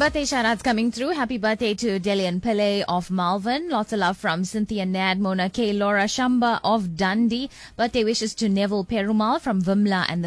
birthday shout-outs coming through. Happy birthday to Delian Pillay of Malvern. Lots of love from Cynthia Nad, Mona K, Laura Shamba of Dundee. Birthday wishes to Neville Perumal from Vimla and the